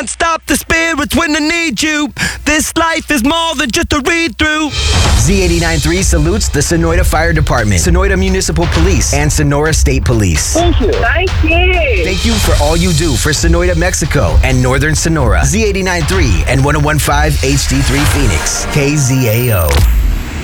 can't stop the spirits when I need you. This life is more than just a read-through. Z89.3 salutes the Sonoyta Fire Department, Sonoyta Municipal Police, and Sonora State Police. Thank you. Thank you. Thank you for all you do for Sonoyta, Mexico, and Northern Sonora. Z89.3 and 101.5 HD3 Phoenix, KZAO.